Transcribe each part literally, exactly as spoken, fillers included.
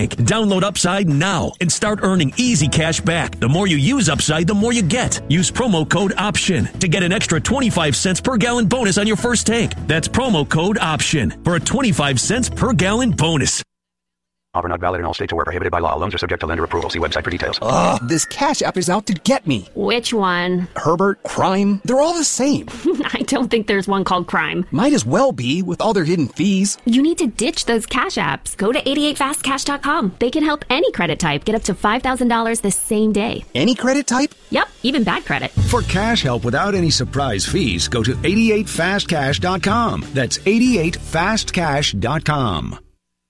tank. Download Upside now and start earning easy cash back. The more you use Upside, the more you get. Use promo code OPTION to get an extra twenty-five cents per gallon bonus on your first tank. That's promo code OPTION for a twenty-five cents per gallon bonus. Offer not valid in all states or where prohibited by law. Loans are subject to lender approval. See website for details. Ugh, this Cash App is out to get me. Which one? Herbert, Crime, they're all the same. I don't think there's one called Crime. Might as well be with all their hidden fees. You need to ditch those Cash Apps. Go to eighty-eight fast cash dot com. They can help any credit type get up to five thousand dollars the same day. Any credit type? Yep, even bad credit. For cash help without any surprise fees, go to eighty-eight fast cash dot com. That's eighty-eight fast cash dot com.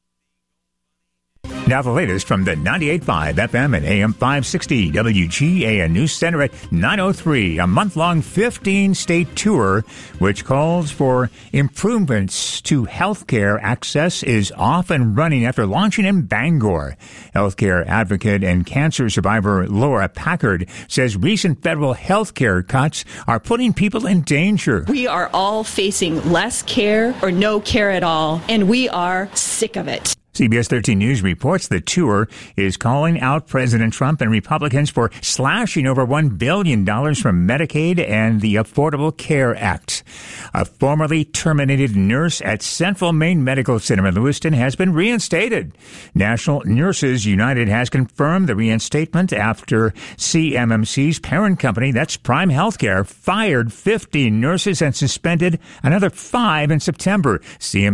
Now the latest from the ninety-eight point five F M and A M five sixty W G A N News Center at nine oh three, a month-long fifteen-state tour which calls for improvements to healthcare access is off and running after launching in Bangor. Healthcare advocate and cancer survivor Laura Packard says recent federal healthcare cuts are putting people in danger. We are all facing less care or no care at all, and we are sick of it. C B S thirteen News reports the tour is calling out President Trump and Republicans for slashing over one billion dollars from Medicaid and the Affordable Care Act. A formerly terminated nurse at Central Maine Medical Center in Lewiston has been reinstated. National Nurses United has confirmed the reinstatement after C M M C's parent company, that's Prime Healthcare, fired fifty nurses and suspended another five in September. C M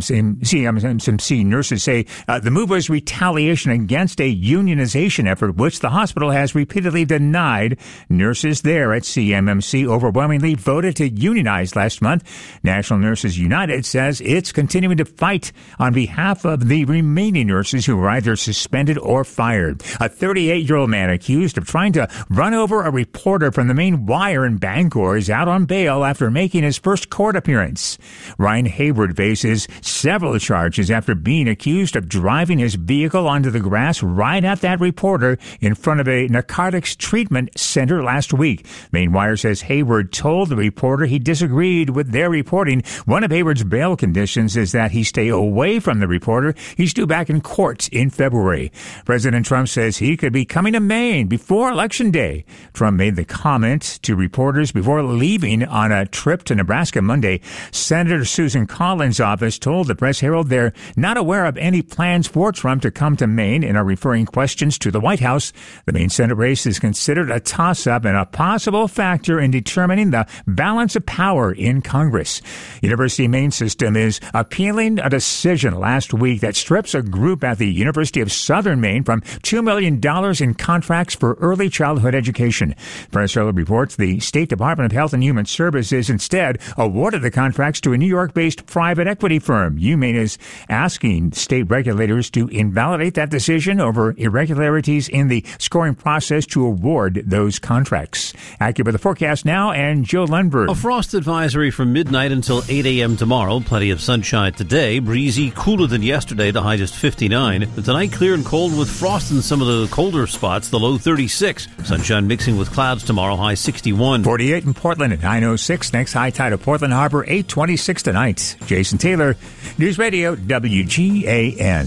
M C nurses say Uh, the move was retaliation against a unionization effort, which the hospital has repeatedly denied. Nurses there at C M M C overwhelmingly voted to unionize last month. National Nurses United says it's continuing to fight on behalf of the remaining nurses who were either suspended or fired. A thirty-eight-year-old man accused of trying to run over a reporter from the Maine Wire in Bangor is out on bail after making his first court appearance. Ryan Hayward faces several charges after being accused of driving his vehicle onto the grass right at that reporter in front of a narcotics treatment center last week. Maine Wire says Hayward told the reporter he disagreed with their reporting. One of Hayward's bail conditions is that he stay away from the reporter. He's due back in court in February. President Trump says he could be coming to Maine before Election Day. Trump made the comment to reporters before leaving on a trip to Nebraska Monday. Senator Susan Collins' office told the Press-Herald they're not aware of any plans for Trump to come to Maine and are referring questions to the White House. The Maine Senate race is considered a toss-up and a possible factor in determining the balance of power in Congress. University of Maine system is appealing a decision last week that strips a group at the University of Southern Maine from two million dollars in contracts for early childhood education. Press Herald reports the State Department of Health and Human Services instead awarded the contracts to a New York-based private equity firm. UMaine is asking state regulators to invalidate that decision over irregularities in the scoring process to award those contracts. Accurate with the forecast now, and Joe Lundberg. A frost advisory from midnight until eight a.m. tomorrow. Plenty of sunshine today. Breezy, cooler than yesterday. The high just fifty-nine. But tonight, clear and cold with frost in some of the colder spots. The low thirty-six. Sunshine mixing with clouds tomorrow. High sixty-one. forty-eight in Portland at nine oh six. Next high tide of Portland Harbor, eight twenty-six tonight. Jason Taylor, News Radio W G A N.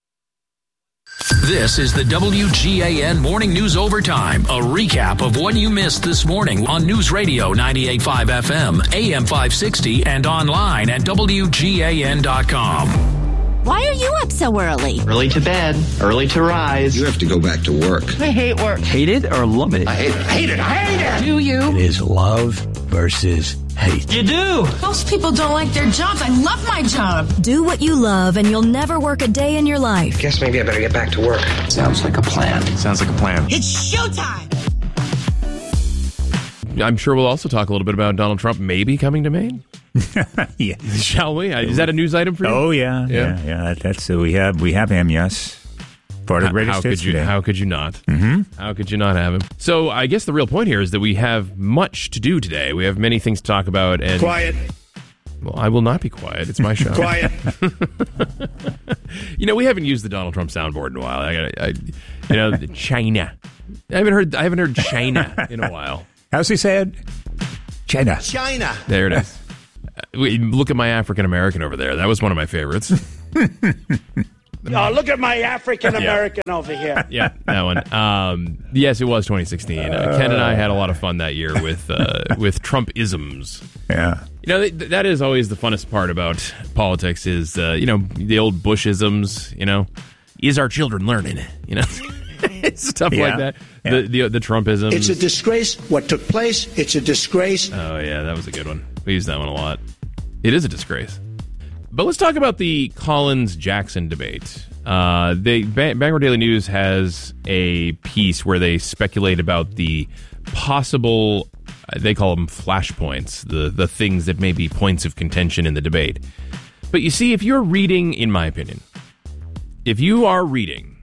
This is the W G A N Morning News Overtime, a recap of what you missed this morning on News Radio ninety-eight point five F M, A M five sixty, and online at W G A N dot com. Why are you up so early? Early to bed, early to rise. You have to go back to work. I hate work. Hate it or love it? I hate it. I hate it. I hate it. Do you? It is love versus hate. You do. Most people don't like their jobs. I love my job. Do what you love and you'll never work a day in your life. Guess maybe I better get back to work. Sounds like a plan. Sounds like a plan. It's showtime. I'm sure we'll also talk a little bit about Donald Trump maybe coming to Maine. Yeah. Shall we? Is that a news item for you? Oh yeah, yeah, yeah. yeah that, that's uh, we have we have him. Yes, part of the greatest how could you? today. How could you not? Mm-hmm. How could you not have him? So I guess the real point here is that we have much to do today. We have many things to talk about. And quiet. Well, I will not be quiet. It's my show. Quiet. You know, we haven't used the Donald Trump soundboard in a while. I, I, you know, China. I haven't heard. I haven't heard China in a while. How's he say it? China. China. There it is. Uh, look at my African American over there. That was one of my favorites. Oh, look at my African American yeah. over here. Yeah, that one. Um, yes, it was twenty sixteen. Uh, Ken and I had a lot of fun that year with uh, with Trump-isms. Yeah. You know, th- that is always the funnest part about politics is, uh, you know, the old Bush-isms, you know. Is our children learning? You know, stuff yeah. like that. Yeah. The, the the Trump-isms. It's a disgrace what took place. It's a disgrace. Oh, yeah, that was a good one. We used that one a lot. It is a disgrace. But let's talk about the Collins-Jackson debate. Uh, they, Bangor Daily News has a piece where they speculate about the possible, they call them flashpoints, the, the things that may be points of contention in the debate. But you see, if you're reading, in my opinion, if you are reading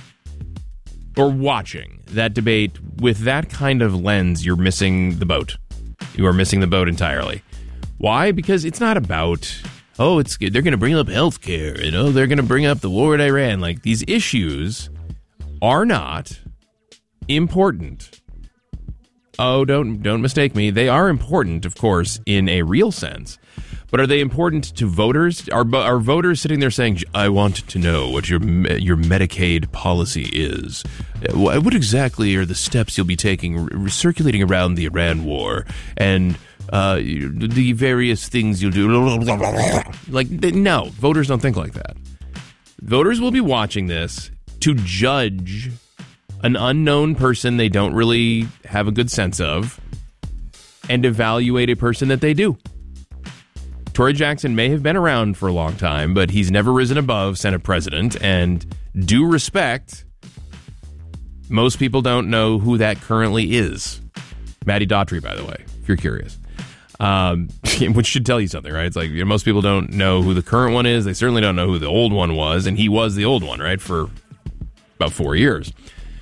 or watching that debate with that kind of lens, you're missing the boat. You are missing the boat entirely. Why? Because it's not about... Oh, it's they're going to bring up healthcare, you know, they're going to bring up the war in Iran. Like, these issues are not important. Oh, don't don't mistake me. They are important, of course, in a real sense. But are they important to voters? Are are voters sitting there saying, "I want to know what your your Medicaid policy is. What exactly are the steps you'll be taking, circulating around the Iran war, and uh, the various things you'll do?" Like, no, voters don't think like that. Voters will be watching this to judge an unknown person they don't really have a good sense of and evaluate a person that they do. Tory Jackson may have been around for a long time, but he's never risen above Senate President, and due respect, most people don't know who that currently is. Maddie Daughtry, by the way, if you're curious. Um, which should tell you something, right? It's like, you know, most people don't know who the current one is. They certainly don't know who the old one was, and he was the old one, right, for about four years.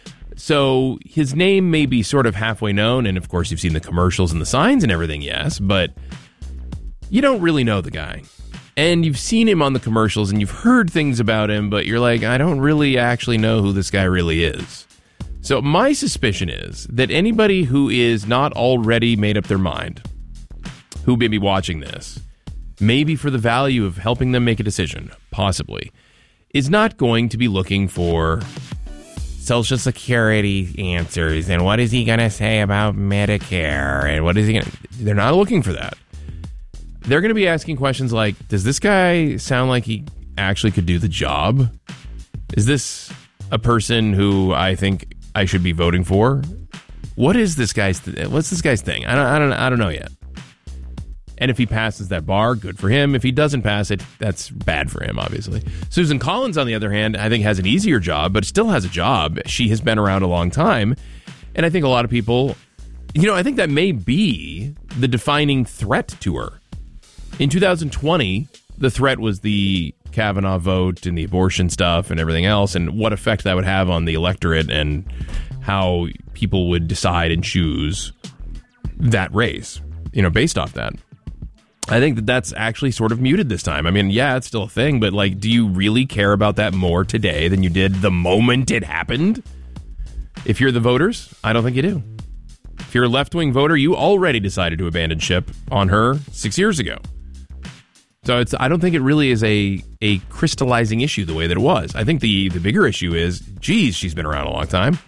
So his name may be sort of halfway known, and of course you've seen the commercials and the signs and everything, yes, but you don't really know the guy. And you've seen him on the commercials and you've heard things about him, but you're like, I don't really actually know who this guy really is. So my suspicion is that anybody who is not already made up their mind, who may be watching this, maybe for the value of helping them make a decision, possibly, is not going to be looking for Social Security answers and what is he going to say about Medicare and what is he going to... They're not looking for that. They're going to be asking questions like, does this guy sound like he actually could do the job? Is this a person who I think I should be voting for? What is this guy's th- what's this guy's thing? I don't I don't I don't know yet. And if he passes that bar, good for him. If he doesn't pass it, that's bad for him, obviously. Susan Collins, on the other hand, I think has an easier job, but still has a job. She has been around a long time. And I think a lot of people, you know, I think that may be the defining threat to her. In two thousand twenty, the threat was the Kavanaugh vote and the abortion stuff and everything else, and what effect that would have on the electorate and how people would decide and choose that race, you know, based off that. I think that that's actually sort of muted this time. I mean, yeah, it's still a thing, but, like, do you really care about that more today than you did the moment it happened? If you're the voters, I don't think you do. If you're a left-wing voter, you already decided to abandon ship on her six years ago. So it's, I don't think it really is a, a crystallizing issue the way that it was. I think the, the bigger issue is, geez, she's been around a long time.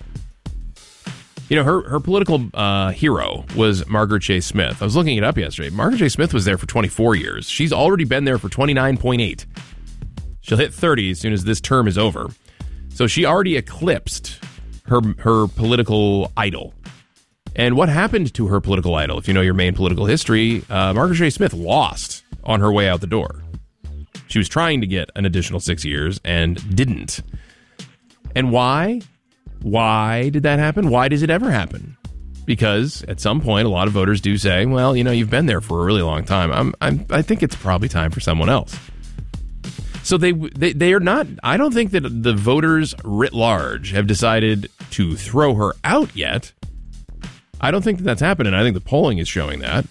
You know, her, her political uh, hero was Margaret Chase Smith. I was looking it up yesterday. Margaret Chase Smith was there for twenty-four years. She's already been there for twenty-nine point eight. She'll hit thirty as soon as this term is over. So she already eclipsed her her political idol. And what happened to her political idol? If you know your main political history, uh, Margaret Chase Smith lost on her way out the door. She was trying to get an additional six years and didn't. And why? Why did that happen? Why does it ever happen? Because at some point, a lot of voters do say, well, you know, you've been there for a really long time. I'm, I'm, I think it's probably time for someone else. So they, they, they are not, I don't think that the voters writ large have decided to throw her out yet. I don't think that that's happened, and I think the polling is showing that.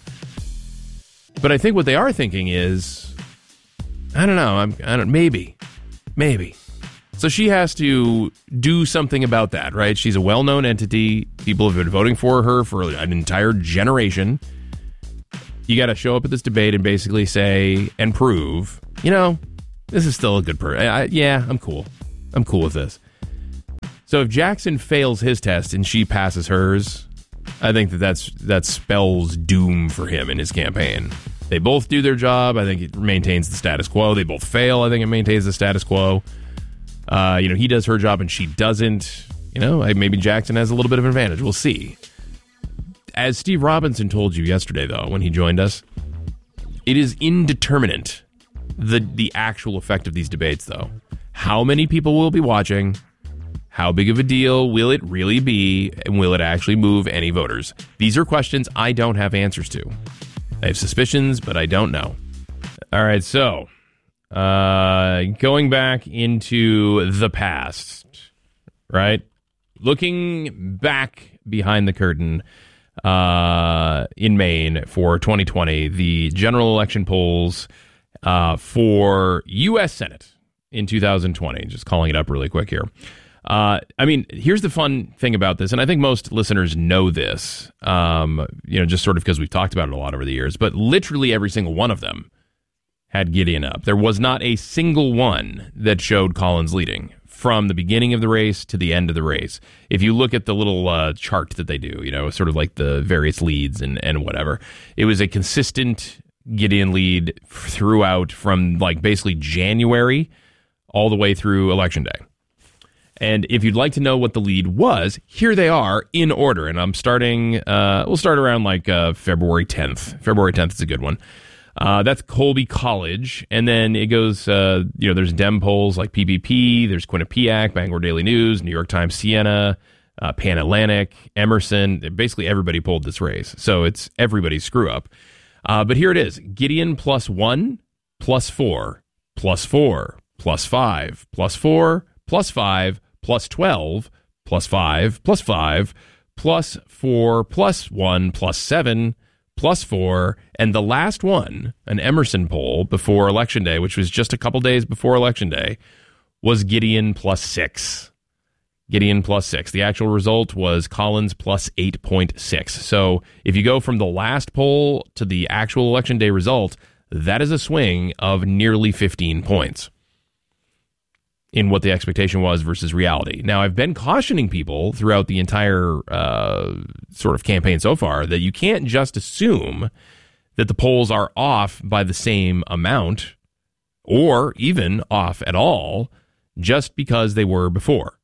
But I think what they are thinking is, I don't know, I'm, I don't, maybe, maybe. So she has to do something about that, right? She's a well-known entity. People have been voting for her for an entire generation. You got to show up at this debate and basically say and prove, you know, This is still a good person. Yeah, I'm cool. I'm cool with this. So if Jackson fails his test and she passes hers, I think that that's, that spells doom for him in his campaign. They both do their job. I think it maintains the status quo. They both fail. I think it maintains the status quo. Uh, you know, he does her job and she doesn't. You know, maybe Jackson has a little bit of an advantage. We'll see. As Steve Robinson told you yesterday, though, when he joined us, it is indeterminate, the the actual effect of these debates, though. How many people will be watching? How big of a deal will it really be? And will it actually move any voters? These are questions I don't have answers to. I have suspicions, but I don't know. All right, so uh, going back into the past, right? Looking back behind the curtain uh, in Maine for twenty twenty, the general election polls uh, for U S Senate in two thousand twenty. Just calling it up really quick here. Uh, I mean, here's the fun thing about this, and I think most listeners know this, um, you know, just sort of because we've talked about it a lot over the years, but literally every single one of them had Gideon up. There was not a single one that showed Collins leading from the beginning of the race to the end of the race. If you look at the little uh, chart that they do, you know, sort of like the various leads and, and whatever, it was a consistent Gideon lead throughout from like basically January all the way through Election Day. And if you'd like to know what the lead was, here they are in order. And I'm starting, uh, we'll start around like uh, February tenth. February tenth is a good one. Uh, that's Colby College. And then it goes, uh, you know, there's Dem polls like P P P, there's Quinnipiac, Bangor Daily News, New York Times, Siena, uh, Pan Atlantic, Emerson. Basically everybody polled this race. So it's everybody's screw up. Uh, but here it is. Gideon plus one, plus four, plus four, plus five, plus four, plus five, plus twelve, plus five, plus five, plus four, plus one, plus seven, plus four, and the last one, an Emerson poll before Election Day, which was just a couple days before Election Day, was Gideon plus six. Gideon plus six. The actual result was Collins plus eight point six. So if you go from the last poll to the actual Election Day result, that is a swing of nearly fifteen points in what the expectation was versus reality. Now, I've been cautioning people throughout the entire uh, sort of campaign so far that you can't just assume that the polls are off by the same amount or even off at all just because they were before.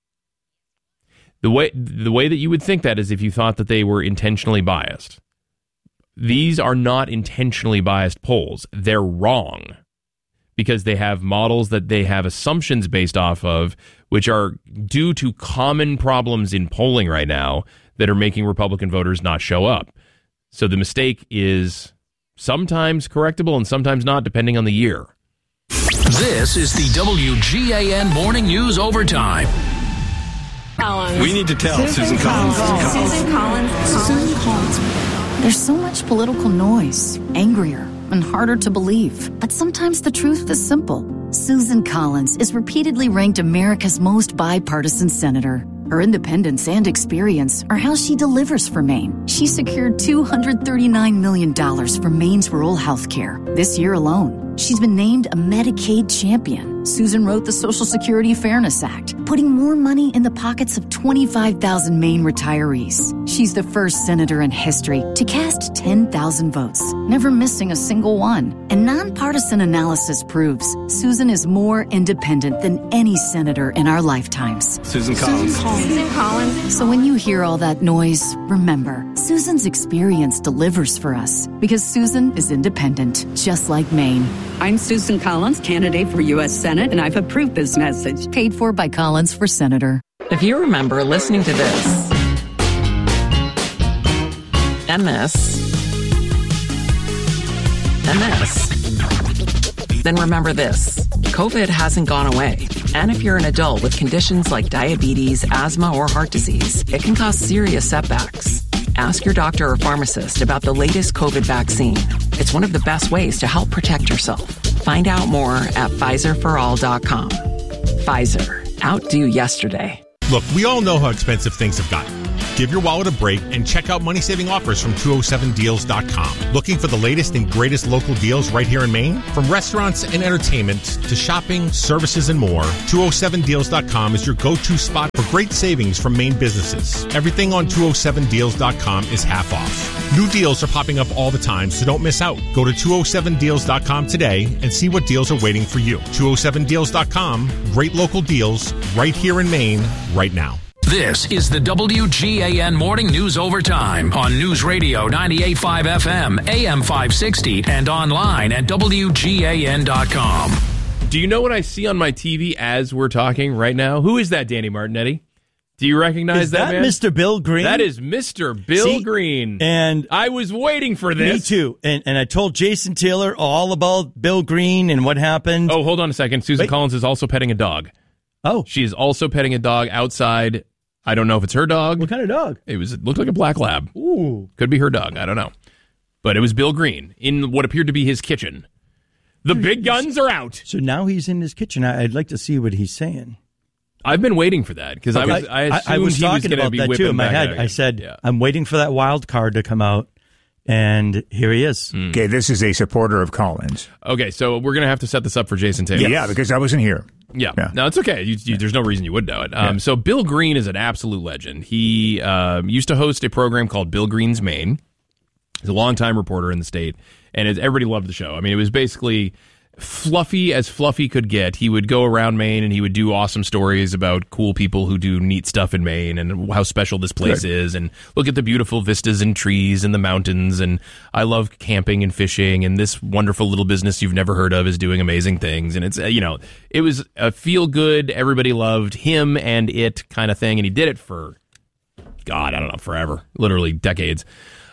The way the way that you would think that is if you thought that they were intentionally biased. These are not intentionally biased polls. They're wrong because they have models that they have assumptions based off of, which are due to common problems in polling right now that are making Republican voters not show up. So the mistake is sometimes correctable and sometimes not, depending on the year. This is the W G A N Morning News Overtime. Collins. We need to tell Susan, Susan Collins. Collins. Susan Collins. Susan Collins. There's so much political noise, angrier and harder to believe. But sometimes the truth is simple. Susan Collins is repeatedly ranked America's most bipartisan senator. Her independence and experience are how she delivers for Maine. She secured two hundred thirty-nine million dollars for Maine's rural health care this year alone. She's been named a Medicaid champion. Susan wrote the Social Security Fairness Act, putting more money in the pockets of twenty-five thousand Maine retirees. She's the first senator in history to cast ten thousand votes, never missing a single one. And nonpartisan analysis proves Susan is more independent than any senator in our lifetimes. Susan Collins. Susan Collins. Susan Collins. So when you hear all that noise, remember, Susan's experience delivers for us because Susan is independent, just like Maine. I'm Susan Collins, candidate for U S Senate, and I've approved this message. Paid for by Collins for Senator. If you remember listening to this and this and this, then remember this. COVID hasn't gone away. And if you're an adult with conditions like diabetes, asthma, or heart disease, it can cause serious setbacks. Ask your doctor or pharmacist about the latest COVID vaccine. It's one of the best ways to help protect yourself. Find out more at Pfizer for all dot com. Pfizer. Outdo yesterday. Look, we all know how expensive things have gotten. Give your wallet a break and check out money-saving offers from two oh seven deals dot com. Looking for the latest and greatest local deals right here in Maine? From restaurants and entertainment to shopping, services, and more, two oh seven deals dot com is your go-to spot for great savings from Maine businesses. Everything on two oh seven deals dot com is half off. New deals are popping up all the time, so don't miss out. Go to two oh seven deals dot com today and see what deals are waiting for you. two oh seven deals dot com, great local deals right here in Maine, right now. This is the W G A N Morning News Overtime on News Radio ninety-eight point five F M, A M five sixty, and online at W G A N dot com. Do you know what I see on my T V as we're talking right now? Who is that, Danny Martinetti? Do you recognize is that, that man? Mister Bill Green? That is Mister Bill See, Green. And I was waiting for this. Me too. And and I told Jason Taylor all about Bill Green and what happened. Oh, hold on a second. Susan Wait. Collins is also petting a dog. Oh. She is also petting a dog outside. I don't know if it's her dog. What kind of dog? It was. It looked like a black lab. Ooh. Could be her dog. I don't know. But it was Bill Green in what appeared to be his kitchen. The big guns are out. So now he's in his kitchen. I'd like to see what he's saying. I've been waiting for that because okay. I was. I, assumed I was he talking was about be that too in my head. I said, yeah. I'm waiting for that wild card to come out, and here he is. Mm. Okay, this is a supporter of Collins. Okay, so we're gonna have to set this up for Jason Taylor. Yeah, yeah because I wasn't here. Yeah. yeah, no, it's okay. You, you, there's no reason you would know it. Um, yeah. So Bill Green is an absolute legend. He uh, used to host a program called Bill Green's Maine. He's a longtime reporter in the state, and it, everybody loved the show. I mean, it was basically fluffy as fluffy could get. He would go around Maine and he would do awesome stories about cool people who do neat stuff in Maine and how special this place Good. is, and look at the beautiful vistas and trees and the mountains, and I love camping and fishing, and this wonderful little business you've never heard of is doing amazing things. And it's, you know, it was a feel good, everybody loved him and it kind of thing, and he did it for, God, I don't know, forever, literally decades.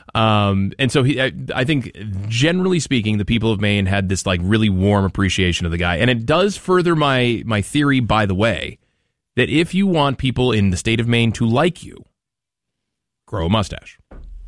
Um, and so he, I, I think generally speaking, the people of Maine had this like really warm appreciation of the guy. And it does further my, my theory, by the way, that if you want people in the state of Maine to like you, grow a mustache.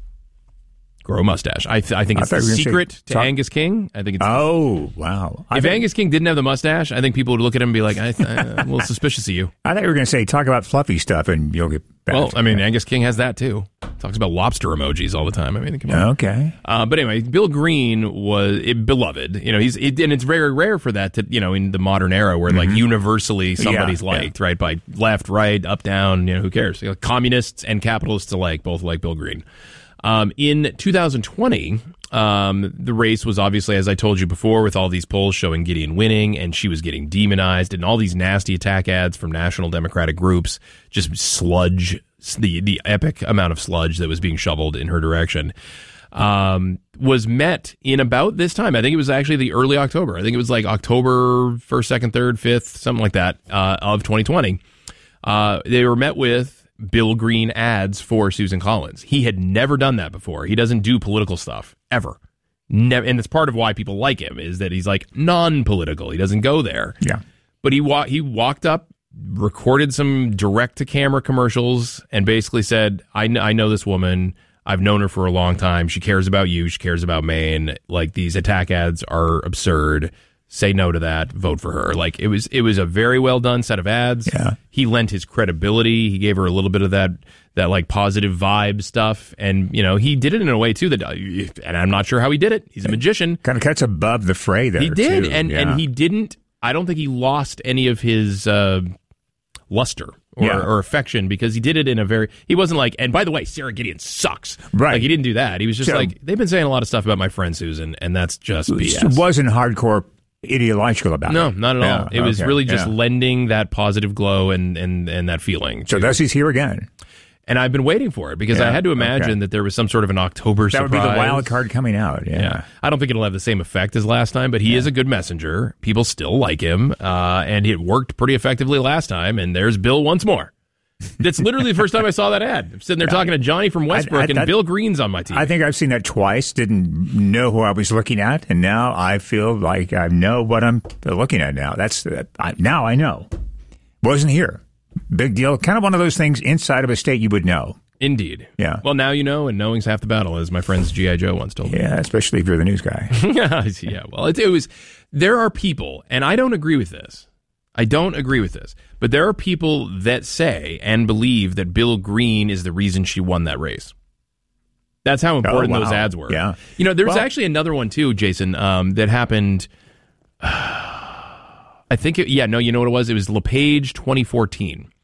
Grow a mustache. I, th- I think it's I the secret say, to talk- Angus King. I think it's. Oh, wow. I if think, Angus King didn't have the mustache, I think people would look at him and be like, I th- I'm a little suspicious of you. I thought you were going to say, talk about fluffy stuff and you'll get back. Well, I mean, yeah. Angus King has that too. Talks about lobster emojis all the time. I mean, come on. Okay. Uh, but anyway, Bill Green was it, beloved. You know, he's it, and it's very rare for that to, you know, in the modern era where mm-hmm. like universally somebody's yeah, liked, yeah. right? By left, right, up, down, you know, who cares? You know, communists and capitalists alike both like Bill Green. Um, in two thousand twenty, um, the race was obviously, as I told you before, with all these polls showing Gideon winning, and she was getting demonized, and all these nasty attack ads from national Democratic groups, just sludge, the the epic amount of sludge that was being shoveled in her direction, um, was met in about this time. I think it was actually the early October. I think it was like October first, second, third, fifth, something like that, uh, of twenty twenty. Uh, they were met with Bill Green ads for Susan Collins. He had never done that before. He doesn't do political stuff ever. Never, and it's part of why people like him is that he's like non-political. He doesn't go there. Yeah. But he wa- he walked up, recorded some direct-to-camera commercials, and basically said, I, kn- I know this woman. I've known her for a long time. She cares about you. She cares about Maine. Like, these attack ads are absurd. Say no to that. Vote for her. Like, it was it was a very well done set of ads. Yeah. He lent his credibility. He gave her a little bit of that that like positive vibe stuff, and you know he did it in a way too that, and I'm not sure how he did it. He's a magician. Kind of cuts above the fray there. He did, too. and yeah. and he didn't. I don't think he lost any of his uh, luster or, yeah. or affection because he did it in a very. He wasn't like. And by the way, Sarah Gideon sucks. Right. Like he didn't do that. He was just so, like they've been saying a lot of stuff about my friend Susan, and that's just B S. It wasn't hardcore ideological about no, it. No, not at all. Yeah, it was okay, really just yeah. lending that positive glow and, and, and that feeling. So thus he's here again. And I've been waiting for it because yeah, I had to imagine okay. that there was some sort of an October that surprise. That would be the wild card coming out. Yeah. yeah. I don't think it'll have the same effect as last time, but he yeah. is a good messenger. People still like him. Uh, and it worked pretty effectively last time. And there's Bill once more. That's literally the first time I saw that ad. I'm sitting there talking to Johnny from Westbrook, I, I, and I, Bill Green's on my T V. I think I've seen that twice, didn't know who I was looking at, and now I feel like I know what I'm looking at now. That's I, Now I know. Wasn't here. Big deal. Kind of one of those things inside of a state you would know. Indeed. Yeah. Well, now you know, and knowing's half the battle, as my friend's G I. Joe once told me. Yeah, especially if you're the news guy. yeah, well, it, it was, there are people, and I don't agree with this. I don't agree with this. But there are people that say and believe that Bill Green is the reason she won that race. That's how important oh, wow. those ads were. Yeah. You know, there's well, actually another one too, Jason, um, that happened. Uh, I think, it, yeah, no, you know what it was? It was LePage twenty fourteen.